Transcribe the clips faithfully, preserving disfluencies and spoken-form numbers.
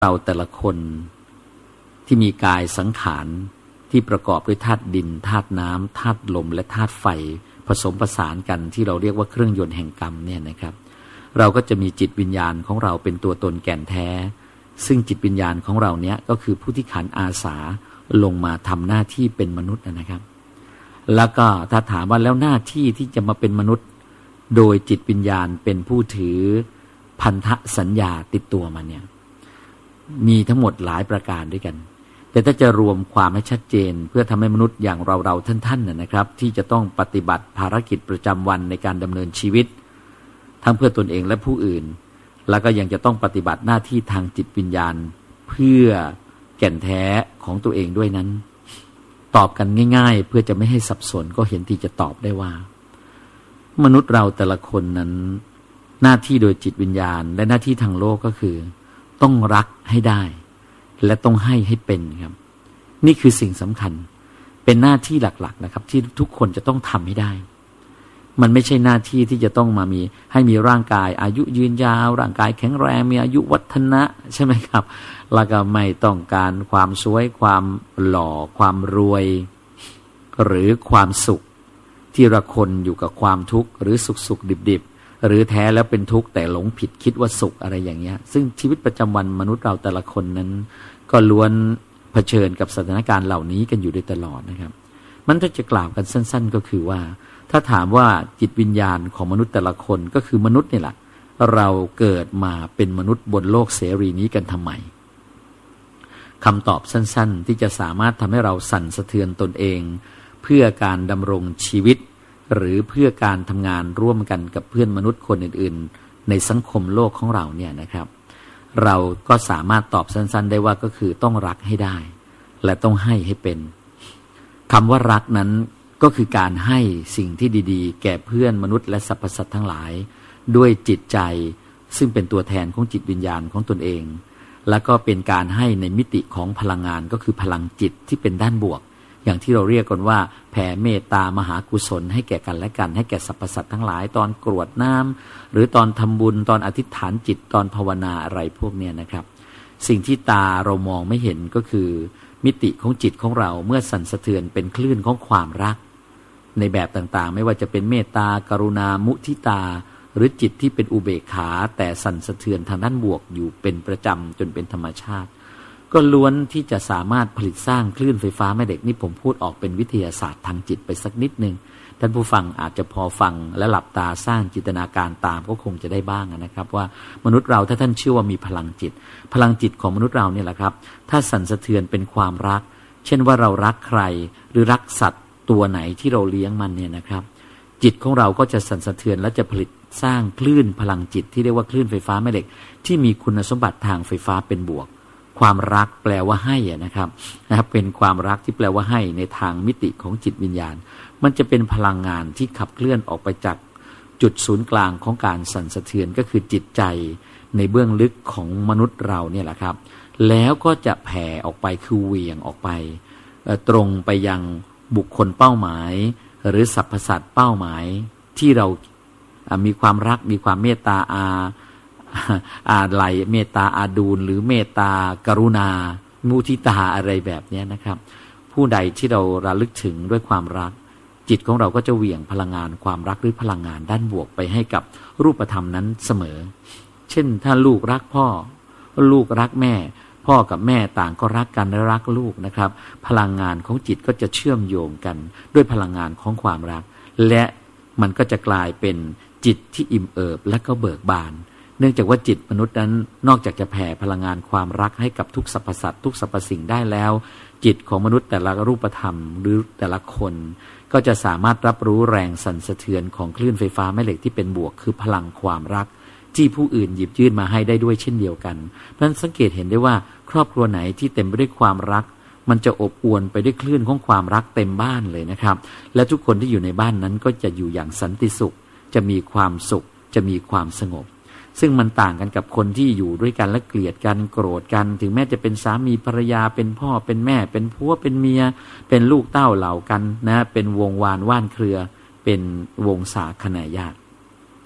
เราแต่ละคนที่มีกายสังขารที่ประกอบด้วยธาตุดินธาตุน้ำธาตุลมและธาตุไฟผสมผสานกันที่เราเรียกว่าเครื่องยนต์แห่งกรรมเนี่ยนะครับเราก็จะมีจิตวิญญาณของเราเป็นตัวตนแก่นแท้ซึ่งจิตวิญญาณของเราเนี้ยก็คือผู้ที่ขันอาสาลงมาทำหน้าที่เป็นมนุษย์นะครับแล้วก็ถ้าถามว่าแล้วหน้าที่ที่จะมาเป็นมนุษย์โดยจิตวิญญาณเป็นผู้ถือพันธสัญญาติดตัวมาเนี่ยมีทั้งหมดหลายประการด้วยกันแต่ถ้าจะรวมความให้ชัดเจนเพื่อทำให้มนุษย์อย่างเราเราท่านๆนะครับที่จะต้องปฏิบัติภารกิจประจำวันในการดำเนินชีวิตทั้งเพื่อตนเองและผู้อื่นแล้วก็ยังจะต้องปฏิบัติหน้าที่ทางจิตวิญญาณเพื่อแก่นแท้ของตัวเองด้วยนั้นตอบกันง่ายๆเพื่อจะไม่ให้สับสนก็เห็นที่จะตอบได้ว่ามนุษย์เราแต่ละคนนั้นหน้าที่โดยจิตวิญญาณและหน้าที่ทางโลกก็คือต้องรักให้ได้และต้องให้ให้เป็นครับนี่คือสิ่งสำคัญเป็นหน้าที่หลักๆนะครับที่ทุกคนจะต้องทำให้ได้มันไม่ใช่หน้าที่ที่จะต้องมามีให้มีร่างกายอายุยืนยาวร่างกายแข็งแรงมีอายุวัฒนะใช่ไหมครับแล้วก็ไม่ต้องการความสวยความหล่อความรวยหรือความสุขที่ระคนอยู่กับความทุกข์หรือสุขสุขดิบดิบหรือแท้แล้วเป็นทุกข์แต่หลงผิดคิดว่าสุขอะไรอย่างเงี้ยซึ่งชีวิตประจำวันมนุษย์เราแต่ละคนนั้นก็ล้วนเผชิญกับสถานการณ์เหล่านี้กันอยู่โดยตลอดนะครับมันถ้าจะกล่าวกันสั้นๆก็คือว่าถ้าถามว่าจิตวิญญาณของมนุษย์แต่ละคนก็คือมนุษย์นี่แหละเราเกิดมาเป็นมนุษย์บนโลกเสรีนี้กันทำไมคำตอบสั้นๆที่จะสามารถทำให้เราสั่นสะเทือนตนเองเพื่อการดำรงชีวิตหรือเพื่อการทำงานร่วมกันกับเพื่อนมนุษย์คนอื่นๆในสังคมโลกของเราเนี่ยนะครับเราก็สามารถตอบสั้นๆได้ว่าก็คือต้องรักให้ได้และต้องให้ให้เป็นคำว่ารักนั้นก็คือการให้สิ่งที่ดีๆแก่เพื่อนมนุษย์และสรรพสัตว์ทั้งหลายด้วยจิตใจซึ่งเป็นตัวแทนของจิตวิญญาณของตนเองและก็เป็นการให้ในมิติของพลังงานก็คือพลังจิตที่เป็นด้านบวกอย่างที่เราเรียกกันว่าแผ่เมตตามหากุศลให้แก่กันและกันให้แก่สรรพสัตว์ทั้งหลายตอนกรวดน้ำหรือตอนทำบุญตอนอธิษฐานจิตตอนภาวนาอะไรพวกนี้นะครับสิ่งที่ตาเรามองไม่เห็นก็คือมิติของจิตของเราเมื่อสั่นสะเทือนเป็นคลื่นของความรักในแบบต่างๆไม่ว่าจะเป็นเมตตากรุณามุทิตาหรือจิตที่เป็นอุเบกขาแต่สั่นสะเทือนทางด้านบวกอยู่เป็นประจำจนเป็นธรรมชาติก็ล้วนที่จะสามารถผลิตสร้างคลื่นไฟฟ้าแม่เหล็กนี่ผมพูดออกเป็นวิทยาศาสตร์ทางจิตไปสักนิดนึงท่านผู้ฟังอาจจะพอฟังและหลับตาสร้างจินตนาการตามก็คงจะได้บ้างนะครับว่ามนุษย์เราถ้าท่านเชื่อว่ามีพลังจิตพลังจิตของมนุษย์เราเนี่ยแหละครับถ้าสั่นสะเทือนเป็นความรักเช่นว่าเรารักใครหรือรักสัตว์ตัวไหนที่เราเลี้ยงมันเนี่ยนะครับจิตของเราก็จะสั่นสะเทือนและจะผลิตสร้างคลื่นพลังจิตที่เรียกว่าคลื่นไฟฟ้าแม่เหล็กที่มีคุณสมบัติทางไฟฟ้าเป็นบวกความรักแปลว่าให้นะครับนะครับเป็นความรักที่แปลว่าให้ในทางมิติของจิตวิญญาณมันจะเป็นพลังงานที่ขับเคลื่อนออกไปจากจุดศูนย์กลางของการสั่นสะเทือนก็คือจิตใจในเบื้องลึกของมนุษย์เราเนี่ยแหละครับแล้วก็จะแผ่ออกไปคือเหวี่ยงออกไปตรงไปยังบุคคลเป้าหมายหรือสรรพสัตว์เป้าหมายที่เรามีความรักมีความเมตตาอาอาไหลเมตตาอาดูลหรือเมตตากรุณามุทิตาอะไรแบบนี้นะครับผู้ใดที่เราระลึกถึงด้วยความรักจิตของเราก็จะเหวี่ยงพลังงานความรักหรือพลังงานด้านบวกไปให้กับรูปธรรมนั้นเสมอเช่นถ้าลูกรักพ่อลูกรักแม่พ่อกับแม่ต่างก็รักกันและรักลูกนะครับพลังงานของจิตก็จะเชื่อมโยงกันด้วยพลังงานของความรักและมันก็จะกลายเป็นจิตที่อิ่มเอิบและก็เบิกบานเนื่องจากว่าจิตมนุษย์นั้นนอกจากจะแผ่พลังงานความรักให้กับทุกสรรพสัตว์ทุกสรรพสิ่งได้แล้วจิตของมนุษย์แต่ละรูปธรรมหรือแต่ละคนก็จะสามารถรับรู้แรงสั่นสะเทือนของคลื่นไฟฟ้าแม่เหล็กที่เป็นบวกคือพลังความรักที่ผู้อื่นหยิบยื่นมาให้ได้ด้วยเช่นเดียวกันเพราะฉะนั้นสังเกตเห็นได้ว่าครอบครัวไหนที่เต็มไปด้วยความรักมันจะอบอวลไปด้วยคลื่นของความรักเต็มบ้านเลยนะครับและทุกคนที่อยู่ในบ้านนั้นก็จะอยู่อย่างสันติสุขจะมีความสุขจะมีความสงบซึ่งมันต่างกันกับคนที่อยู่ด้วยกันและเกลียดกันโกรธกันถึงแม้จะเป็นสามีภรรยาเป็นพ่อเป็นแม่เป็นผัวเป็นเมียเป็นลูกเต้าเหล่ากันนะเป็นวงวานว่านเครือเป็นวงศาคณาญาติ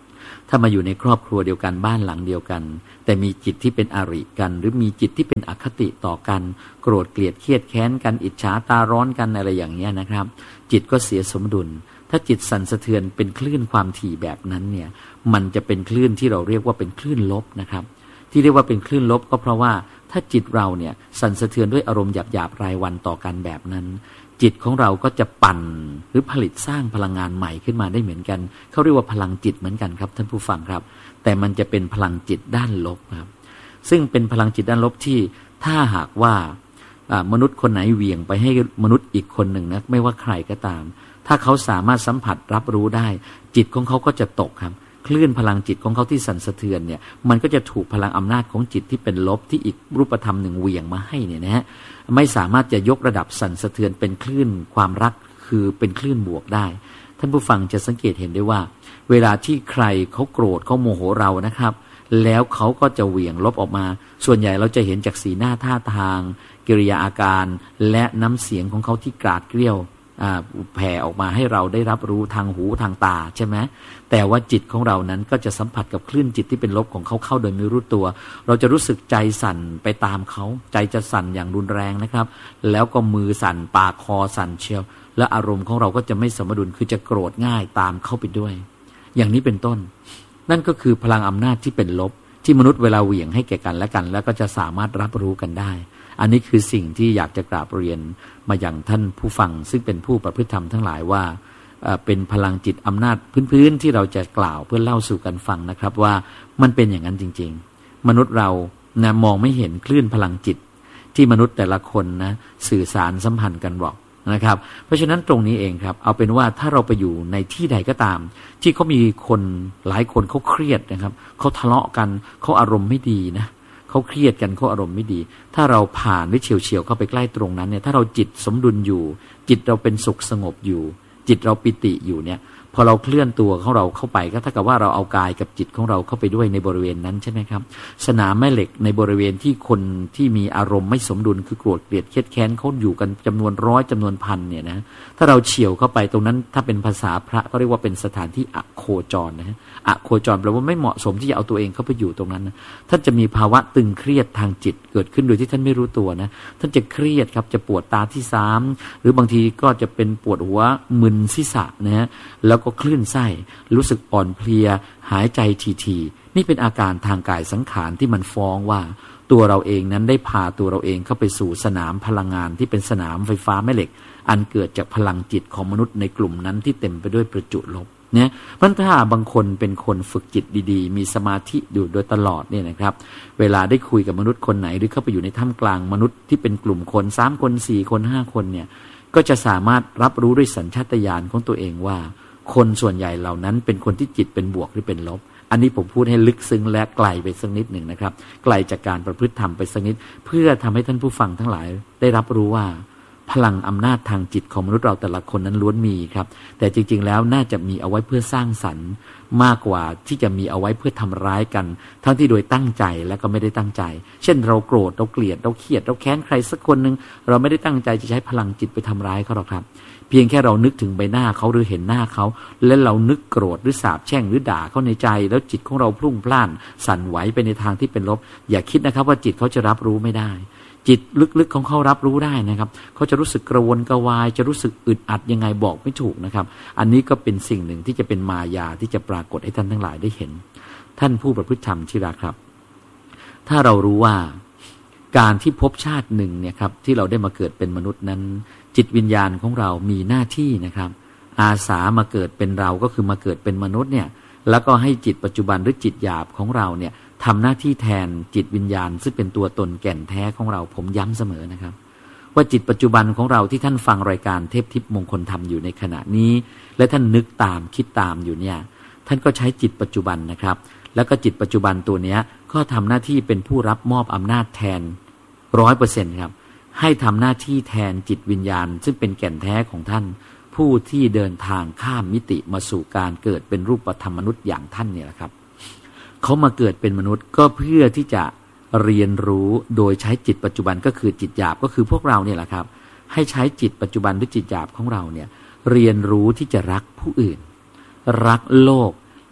ถ้ามาอยู่ในครอบครัวเดียวกันบ้านหลังเดียวกันแต่มีจิตที่เป็นอริกันหรือมีจิตที่เป็นอคติต่อกันโกรธเกลียดเครียดแค้นกันอิจฉาตาร้อนกันอะไรอย่างเงี้ยนะครับจิตก็เสียสมดุลถ้าจิตสั่นสะเทือนเป็นคลื่นความถี่แบบนั้นเนี่ยมันจะเป็นคลื่นที่เราเรียกว่าเป็นคลื่นลบนะครับที่เรียกว่าเป็นคลื่นลบก็เพราะว่าถ้าจิตเราเนี่ยสั่นสะเทือนด้วยอารมณ์หยาบๆรายวันต่อกันแบบนั้นจิตของเราก็จะปั่นหรือผลิตสร้างพลังงานใหม่ขึ้นมาได้เหมือนกันเขาเรียกว่าพลังจิตเหมือนกันครับท่านผู้ฟังครับแต่มันจะเป็นพลังจิตด้านลบครับซึ่งเป็นพลังจิตด้านลบที่ถ้าหากว่ามนุษย์คนไหนเหวี่ยงไปให้มนุษย์อีกคนหนึ่งนะไม่ว่าใครก็ตามถ้าเขาสามารถสัมผัสรับรู้ได้จิตของเขาก็จะตกครับคลื่นพลังจิตของเขาที่สั่นสะเทือนเนี่ยมันก็จะถูกพลังอำนาจของจิตที่เป็นลบที่อีกรูปธรรมหนึ่งเหวี่ยงมาให้เนี่ยนะฮะไม่สามารถจะยกระดับสั่นสะเทือนเป็นคลื่นความรักคือเป็นคลื่นบวกได้ท่านผู้ฟังจะสังเกตเห็นได้ว่าเวลาที่ใครเขาโกรธเขาโมโหเรานะครับแล้วเขาก็จะเหวี่ยงลบออกมาส่วนใหญ่เราจะเห็นจากสีหน้าท่าทางกิริยาอาการและน้ำเสียงของเขาที่กราดเกรี้ยวแผ่ออกมาให้เราได้รับรู้ทางหูทางตาใช่ไหมแต่ว่าจิตของเรานั้นก็จะสัมผัสกับคลื่นจิตที่เป็นลบของเขาเข้าโดยไม่รู้ตัวเราจะรู้สึกใจสั่นไปตามเขาใจจะสั่นอย่างรุนแรงนะครับแล้วก็มือสั่นปากคอสั่นเชียวและอารมณ์ของเราก็จะไม่สมดุลคือจะโกรธง่ายตามเข้าไปด้วยอย่างนี้เป็นต้นนั่นก็คือพลังอำนาจที่เป็นลบที่มนุษย์เวลาเหวี่ยงให้แก่กันและกันแล้วก็จะสามารถรับรู้กันได้อันนี้คือสิ่งที่อยากจะกราบเรียนมาอย่างท่านผู้ฟังซึ่งเป็นผู้ประพฤติธรรมทั้งหลายว่าเป็นพลังจิตอำนาจพื้นๆที่เราจะกล่าวเพื่อเล่าสู่กันฟังนะครับว่ามันเป็นอย่างนั้นจริงๆมนุษย์เรานะมองไม่เห็นคลื่นพลังจิตที่มนุษย์แต่ละคนนะสื่อสารสัมพันธ์กันบอกนะครับเพราะฉะนั้นตรงนี้เองครับเอาเป็นว่าถ้าเราไปอยู่ในที่ใดก็ตามที่เขามีคนหลายคนเขาเครียดนะครับเขาทะเลาะกันเขาอารมณ์ไม่ดีนะเขาเครียดกันเขาอารมณ์ไม่ดีถ้าเราผ่านหรือเฉียวเฉียวเข้าไปใกล้ตรงนั้นเนี่ยถ้าเราจิตสมดุลอยู่จิตเราเป็นสุขสงบอยู่จิตเราปิติอยู่เนี่ยพอเราเคลื่อนตัวของเราเข้าไปก็เท่ากับว่าเราเอากายกับจิตของเราเข้าไปด้วยในบริเวณนั้นใช่ไหมครับสนามแม่เหล็กในบริเวณที่คนที่มีอารมณ์ไม่สมดุลคือโกรธเกลียดเครียดแค้นเขาอยู่กันจำนวนร้อยจำนวนพันเนี่ยนะถ้าเราเฉียวเข้าไปตรงนั้นถ้าเป็นภาษาพระก็เรียกว่าเป็นสถานที่อโคจรนะฮะอโคจรแปลว่าไม่เหมาะสมที่จะเอาตัวเองเข้าไปอยู่ตรงนั้นนะท่านจะมีภาวะตึงเครียดทางจิตเกิดขึ้นโดยที่ท่านไม่รู้ตัวนะท่านจะเครียดครับจะปวดตาที่สามหรือบางทีก็จะเป็นปวดหัวมึนศีรษะนะฮะแล้วก็คลื่นไส้รู้สึกอ่อนเพลียหายใจทีๆนี่เป็นอาการทางกายสังขารที่มันฟ้องว่าตัวเราเองนั้นได้พาตัวเราเองเข้าไปสู่สนามพลังงานที่เป็นสนามไฟฟ้าแม่เหล็กอันเกิดจากพลังจิตของมนุษย์ในกลุ่มนั้นที่เต็มไปด้วยประจุลบเนี่ยเพราะถ้าบางคนเป็นคนฝึกจิตดีๆมีสมาธิอยู่โดยตลอดเนี่ยนะครับเวลาได้คุยกับมนุษย์คนไหนหรือเข้าไปอยู่ในท่ามกลางมนุษย์ที่เป็นกลุ่มคนสามคนสี่คนห้าคนเนี่ยก็จะสามารถรับรู้ด้วยสัญชาตญาณของตัวเองว่าคนส่วนใหญ่เหล่านั้นเป็นคนที่จิตเป็นบวกหรือเป็นลบอันนี้ผมพูดให้ลึกซึ้งและไกลไปสักนิดหนึ่งนะครับไกลจากการประพฤติธรรมไปสักนิดเพื่อทำให้ท่านผู้ฟังทั้งหลายได้รับรู้ว่าพลังอำนาจทางจิตของมนุษย์เราแต่ละคนนั้นล้วนมีครับแต่จริงๆแล้วน่าจะมีเอาไว้เพื่อสร้างสรรค์มากกว่าที่จะมีเอาไว้เพื่อทำร้ายกันทั้งที่โดยตั้งใจและก็ไม่ได้ตั้งใจเช่นเราโกรธเราเกลียดเราเครียดเราแค้นใครสักคนนึงเราไม่ได้ตั้งใจจะใช้พลังจิตไปทำร้ายเขาหรอกครับเพียงแค่เรานึกถึงใบหน้าเขาหรือเห็นหน้าเขาและเรานึกโกรธหรือสาปแช่งหรือด่าเขาในใจแล้วจิตของเราพลุ่งพล่านสั่นไหวไปในทางที่เป็นลบอย่าคิดนะครับว่าจิตเขาจะรับรู้ไม่ได้จิตลึกๆของเขารับรู้ได้นะครับเขาจะรู้สึกกระวนกระวายจะรู้สึกอึดอัดยังไงบอกไม่ถูกนะครับอันนี้ก็เป็นสิ่งหนึ่งที่จะเป็นมายาที่จะปรากฏให้ท่านทั้งหลายได้เห็นท่านผู้ประพฤติธรรมที่รักครับถ้าเรารู้ว่าการที่พบชาติหนึ่งเนี่ยครับที่เราได้มาเกิดเป็นมนุษย์นั้นจิตวิญญาณของเรามีหน้าที่นะครับอาสามาเกิดเป็นเราก็คือมาเกิดเป็นมนุษย์เนี่ยแล้วก็ให้จิตปัจจุบันหรือจิตหยาบของเราเนี่ยทำหน้าที่แทนจิตวิญญาณซึ่งเป็นตัวตนแก่นแท้ของเราผมย้ำเสมอนะครับว่าจิตปัจจุบันของเราที่ท่านฟังรายการเทพทิพย์มงคลธรรมอยู่ในขณะนี้และท่านนึกตามคิดตามอยู่เนี่ยท่านก็ใช้จิตปัจจุบันนะครับแล้วก็จิตปัจจุบันตัวนี้ก็ทำหน้าที่เป็นผู้รับมอบอำนาจแทนร้อยเปอร์เซ็นต์ครับให้ทำหน้าที่แทนจิตวิญญาณซึ่งเป็นแก่นแท้ของท่านผู้ที่เดินทางข้ามมิติมาสู่การเกิดเป็นรูปธรรมมนุษย์อย่างท่านเนี่ยแหละครับเขามาเกิดเป็นมนุษย์ก็เพื่อที่จะเรียนรู้โดยใช้จิตปัจจุบันก็คือจิตหยาบก็คือพวกเราเนี่ยแหละครับให้ใช้จิตปัจจุบันหรือจิตหยาบของเราเนี่ยเรียนรู้ที่จะรักผู้อื่นรักโลก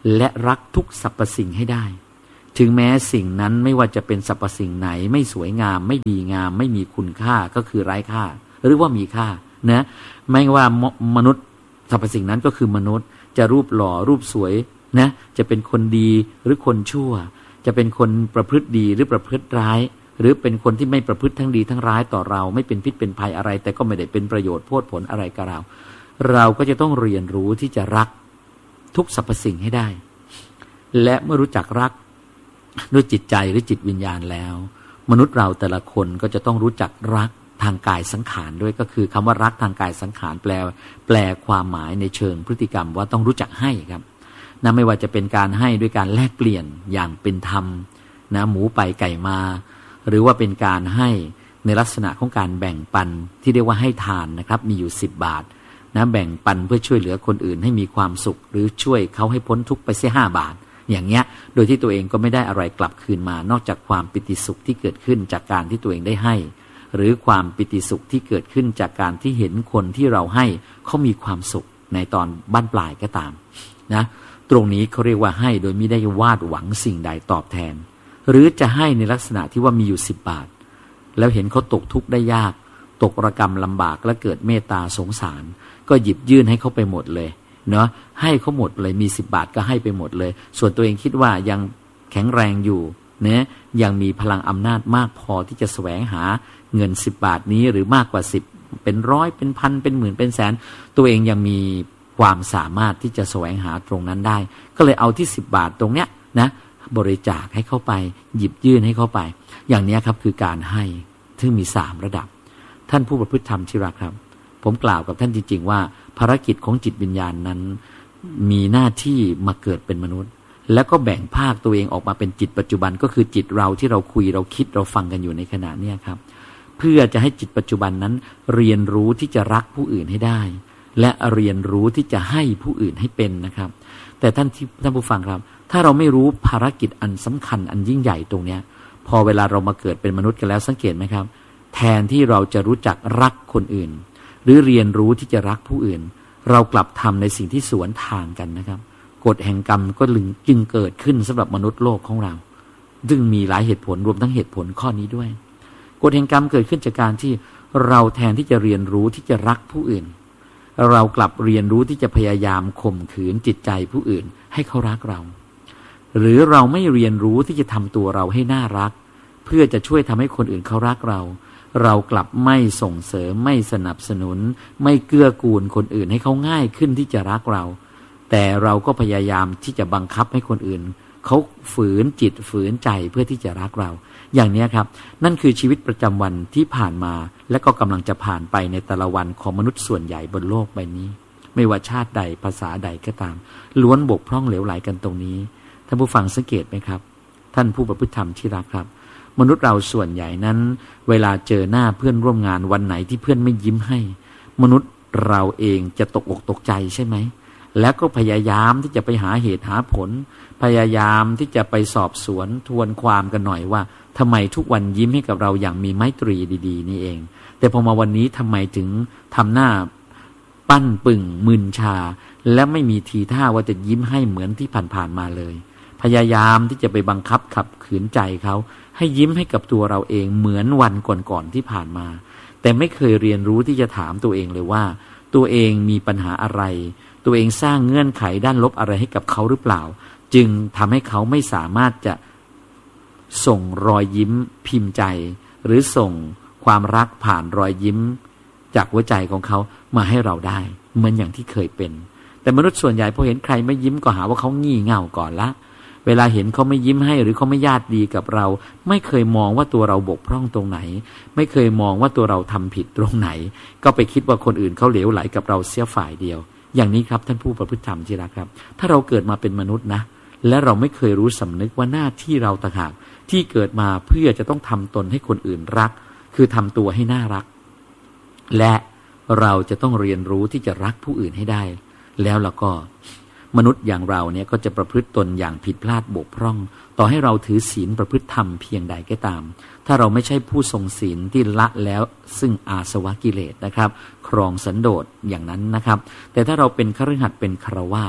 และรักทุกสรรพสิ่งให้ได้ถึงแม้สิ่งนั้นไม่ว่าจะเป็นสรรพสิ่งไหนไม่สวยงามไม่ดีงามไม่มีคุณค่าก็คือไร้ค่าหรือว่ามีค่านะไม่ว่ามนุษย์สรรพสิ่งนั้นก็คือมนุษย์จะรูปหล่อรูปสวยนะจะเป็นคนดีหรือคนชั่วจะเป็นคนประพฤติดีหรือประพฤติร้ายหรือเป็นคนที่ไม่ประพฤติทั้งดีทั้งร้ายต่อเราไม่เป็นพิษเป็นภัยอะไรแต่ก็ไม่ได้เป็นประโยชน์โพดผลอะไรกับเราเราก็จะต้องเรียนรู้ที่จะรักทุกสรรพสิ่งให้ได้และเมื่อรู้จักรักด้วยจิตใจหรือจิตวิญญาณแล้วมนุษย์เราแต่ละคนก็จะต้องรู้จักรักทางกายสังขารด้วยก็คือคำว่ารักทางกายสังขารแปลแปลความหมายในเชิงพฤติกรรมว่าต้องรู้จักให้ครับนะไม่ว่าจะเป็นการให้ด้วยการแลกเปลี่ยนอย่างเป็นธรรมนะหมูไปไก่มาหรือว่าเป็นการให้ในลักษณะของการแบ่งปันที่เรียกว่าให้ทานนะครับมีอยู่สิบบาทนะแบ่งปันเพื่อช่วยเหลือคนอื่นให้มีความสุขหรือช่วยเขาให้พ้นทุกข์ไปเสียห้าบาทอย่างเงี้ยโดยที่ตัวเองก็ไม่ได้อะไรกลับคืนมานอกจากความปิติสุขที่เกิดขึ้นจากการที่ตัวเองได้ให้หรือความปิติสุขที่เกิดขึ้นจากการที่เห็นคนที่เราให้เขามีความสุขในตอนบั้นปลายก็ตามนะตรงนี้เขาเรียกว่าให้โดยไม่ได้วาดหวังสิ่งใดตอบแทนหรือจะให้ในลักษณะที่ว่ามีอยู่สิบบาทแล้วเห็นเขาตกทุกข์ได้ยากตกระกำลำบากและเกิดเมตตาสงสารก็หยิบยื่นให้เขาไปหมดเลยเนาะให้เขาหมดเลยมีสิบบาทก็ให้ไปหมดเลยส่วนตัวเองคิดว่ายังแข็งแรงอยู่เนี่ยยังมีพลังอำนาจมากพอที่จะแสวงหาเงินสิบบาทนี้หรือมากกว่าสิบเป็นร้อยเป็นพันเป็นหมื่นเป็นแสนตัวเองยังมีความสามารถที่จะแสวงหาตรงนั้นได้ก็เลยเอาที่สิบบาทตรงเนี้ยนะบริจาคให้เข้าไปหยิบยื่นให้เข้าไปอย่างนี้ครับคือการให้ซึ่งมีสามระดับท่านผู้ประพฤติธรรมที่รักครับผมกล่าวกับท่านจริงๆว่าภารกิจของจิตวิญญาณนั้นมีหน้าที่มาเกิดเป็นมนุษย์แล้วก็แบ่งภาคตัวเองออกมาเป็นจิตปัจจุบันก็คือจิตเราที่เราคุยเราคิดเราฟังกันอยู่ในขณะนี้ครับเพื่อจะให้จิตปัจจุบันนั้นเรียนรู้ที่จะรักผู้อื่นให้ได้และเรียนรู้ที่จะให้ผู้อื่นให้เป็นนะครับแต่ท่านที่ท่านผู้ฟังครับถ้าเราไม่รู้ภารกิจอันสำคัญอันยิ่งใหญ่ตรงนี้พอเวลาเรามาเกิดเป็นมนุษย์กันแล้วสังเกตไหมครับแทนที่เราจะรู้จักรักคนอื่นหรือเรียนรู้ที่จะรักผู้อื่นเรากลับทำในสิ่งที่สวนทางกันนะครับกฎแห่งกรรมก็จึงเกิดขึ้นสำหรับมนุษย์โลกของเราซึ่งมีหลายเหตุผลรวมทั้งเหตุผลข้อนี้ด้วยกฎแห่งกรรมเกิดขึ้นจากการที่เราแทนที่จะเรียนรู้ที่จะรักผู้อื่นเรากลับเรียนรู้ที่จะพยายามข่มขืนจิตใจผู้อื่นให้เขารักเราหรือเราไม่เรียนรู้ที่จะทำตัวเราให้น่ารักเพื่อจะช่วยทำให้คนอื่นเขารักเราเรากลับไม่ส่งเสริมไม่สนับสนุนไม่เกื้อกูลคนอื่นให้เขาง่ายขึ้นที่จะรักเราแต่เราก็พยายามที่จะบังคับให้คนอื่นเขาฝืนจิตฝืนใจเพื่อที่จะรักเราอย่างนี้ครับนั่นคือชีวิตประจำวันที่ผ่านมาและก็กำลังจะผ่านไปในแต่ละวันของมนุษย์ส่วนใหญ่บนโลกใบนี้ไม่ว่าชาติใดภาษาใดก็ตามล้วนบกพร่องเหลวไหลกันตรงนี้ท่านผู้ฟังสังเกตไหมครับท่านผู้ประพฤติธรรมที่รักครับมนุษย์เราส่วนใหญ่นั้นเวลาเจอหน้าเพื่อนร่วมงานวันไหนที่เพื่อนไม่ยิ้มให้มนุษย์เราเองจะตกอกตกใจใช่ไหมแล้วก็พยายามที่จะไปหาเหตุหาผลพยายามที่จะไปสอบสวนทวนความกันหน่อยว่าทำไมทุกวันยิ้มให้กับเราอย่างมีไมตรีดีๆนี่เองแต่พอมาวันนี้ทำไมถึงทำหน้าปั้นปึ่งมึนชาและไม่มีทีท่าว่าจะยิ้มให้เหมือนที่ผ่านๆมาเลยพยายามที่จะไปบังคับขับขืนใจเขาให้ยิ้มให้กับตัวเราเองเหมือนวันก่อนๆที่ผ่านมาแต่ไม่เคยเรียนรู้ที่จะถามตัวเองเลยว่าตัวเองมีปัญหาอะไรตัวเองสร้างเงื่อนไขด้านลบอะไรให้กับเขาหรือเปล่าจึงทำให้เขาไม่สามารถจะส่งรอยยิ้มพิมพ์ใจหรือส่งความรักผ่านรอยยิ้มจากหัวใจของเขามาให้เราได้เหมือนอย่างที่เคยเป็นแต่มนุษย์ส่วนใหญ่พอเห็นใครไม่ยิ้มก็หาว่าเขางี่เง่าก่อนละเวลาเห็นเขาไม่ยิ้มให้หรือเขาไม่ญาติดีกับเราไม่เคยมองว่าตัวเราบกพร่องตรงไหนไม่เคยมองว่าตัวเราทำผิดตรงไหนก็ไปคิดว่าคนอื่นเขาเหลวไหลกับเราเสียฝ่ายเดียวอย่างนี้ครับท่านผู้ประพฤติธรรมที่รักครับถ้าเราเกิดมาเป็นมนุษย์นะและเราไม่เคยรู้สำนึกว่าหน้าที่เราต่างหากที่เกิดมาเพื่อจะต้องทำตนให้คนอื่นรักคือทำตัวให้น่ารักและเราจะต้องเรียนรู้ที่จะรักผู้อื่นให้ได้แล้วเราก็มนุษย์อย่างเราเนี่ยก็จะประพฤติตนอย่างผิดพลาดบกพร่องต่อให้เราถือศีลประพฤติธรรมเพียงใดก็ตามถ้าเราไม่ใช่ผู้ทรงศีลที่ละแล้วซึ่งอาสวะกิเลสนะครับครองสันโดษอย่างนั้นนะครับแต่ถ้าเราเป็นคฤหัสถ์เป็นฆราวาส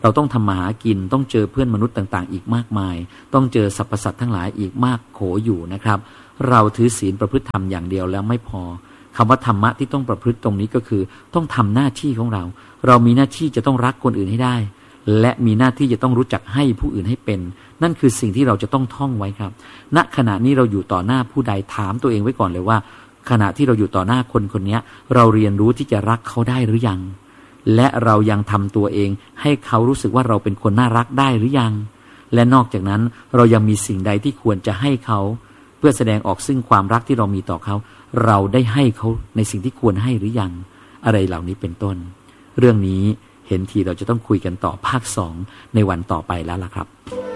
เราต้องทำมาหากินต้องเจอเพื่อนมนุษย์ต่างๆอีกมากมายต้องเจอสรรพสัตว์ทั้งหลายอีกมากโขอยู่นะครับเราถือศีลประพฤติธรรมอย่างเดียวแล้วไม่พอคำว่าธรรมะที่ต้องประพฤติตรงนี้ก็คือต้องทำหน้าที่ของเราเรามีหน้าที่จะต้องรักคนอื่นให้ได้และมีหน้าที่จะต้องรู้จักให้ผู้อื่นให้เป็นนั่นคือสิ่งที่เราจะต้องท่องไว้ครับณขณะนี้เราอยู่ต่อหน้าผู้ใดถามตัวเองไว้ก่อนเลยว่าขณะที่เราอยู่ต่อหน้าคนคนนี้เราเรียนรู้ที่จะรักเขาได้หรือยังและเรายังทำตัวเองให้เขารู้สึกว่าเราเป็นคนน่ารักได้หรือยังและนอกจากนั้นเรายังมีสิ่งใดที่ควรจะให้เขาเพื่อแสดงออกซึ่งความรักที่เรามีต่อเขาเราได้ให้เขาในสิ่งที่ควรให้หรือยังอะไรเหล่านี้เป็นต้นเรื่องนี้เห็นทีเราจะต้องคุยกันต่อภาคสองในวันต่อไปแล้วล่ะครับ